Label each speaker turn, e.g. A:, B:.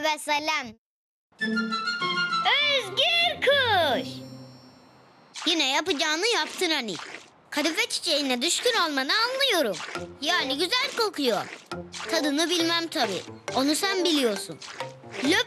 A: ve sellem.
B: Özgür kuş.
A: Yine yapacağını yaptın hani. Kadife çiçeğine düşkün olmanı anlıyorum. Yani güzel kokuyor. Tadını bilmem tabii. Onu sen biliyorsun. Löp